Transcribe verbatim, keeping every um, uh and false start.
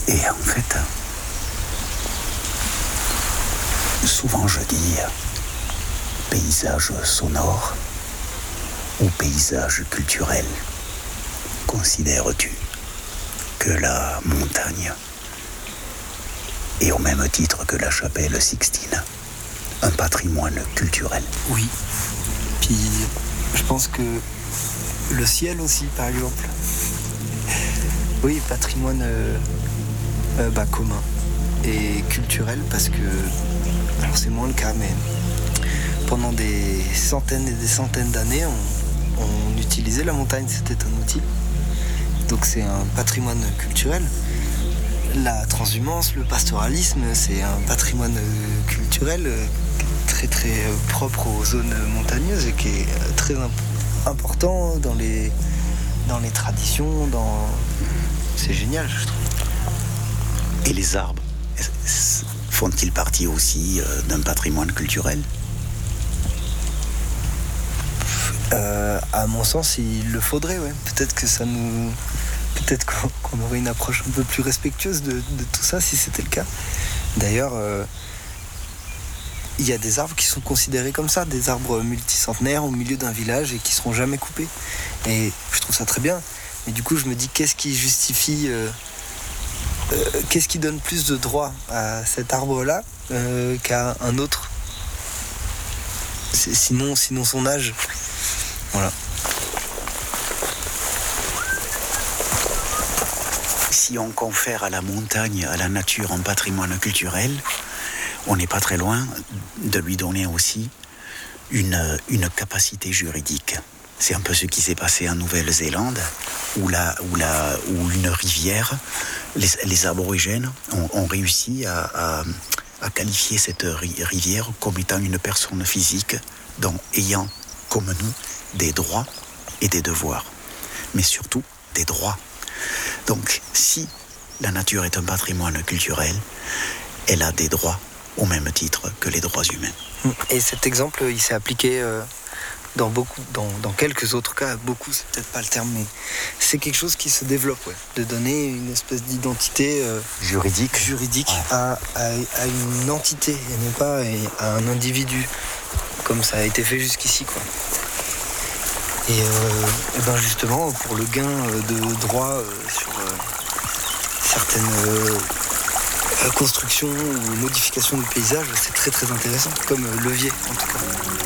Et en fait, souvent je dis paysage sonore ou paysage culturel. Considères-tu que la montagne est au même titre que la chapelle Sixtine un patrimoine culturel? Oui. Puis je pense que le ciel aussi, par exemple. Oui, patrimoine euh, euh, bah, commun et culturel, parce que, alors c'est moins le cas, mais pendant des centaines et des centaines d'années, on, on utilisait la montagne, c'était un outil. Donc c'est un patrimoine culturel. La transhumance, le pastoralisme, c'est un patrimoine euh, culturel euh, très très euh, propre aux zones montagneuses et qui est euh, très imp- important dans les, dans les traditions, dans... C'est génial, je trouve. Et les arbres, font-ils partie aussi euh, d'un patrimoine culturel? Euh, à mon sens, il le faudrait, ouais. Peut-être que ça nous... Peut-être qu'on, qu'on aurait une approche un peu plus respectueuse de, de tout ça si c'était le cas. D'ailleurs, euh, il y a des arbres qui sont considérés comme ça, des arbres multicentenaires au milieu d'un village et qui seront jamais coupés. Et je trouve ça très bien. Mais du coup, je me dis, qu'est-ce qui justifie... Euh, euh, qu'est-ce qui donne plus de droit à cet arbre-là euh, qu'à un autre? C'est, sinon, sinon son âge. Voilà. Si on confère à la montagne, à la nature, un patrimoine culturel, on n'est pas très loin de lui donner aussi une, une capacité juridique. C'est un peu ce qui s'est passé en Nouvelle-Zélande, où, la, où, la, où une rivière, les, les aborigènes ont, ont réussi à, à, à qualifier cette rivière comme étant une personne physique, donc ayant, comme nous, des droits et des devoirs, mais surtout des droits. Donc, si la nature est un patrimoine culturel, elle a des droits au même titre que les droits humains. Et cet exemple, il s'est appliqué euh, dans beaucoup, dans, dans quelques autres cas. Beaucoup, c'est peut-être pas le terme, mais c'est quelque chose qui se développe, ouais, de donner une espèce d'identité euh, juridique, juridique ouais. à, à, à une entité et non pas à un individu, comme ça a été fait jusqu'ici, quoi. Et, euh, et ben justement, pour le gain de droit euh, sur euh, certaines euh, constructions ou modifications du paysage, c'est très très intéressant, comme levier en tout cas.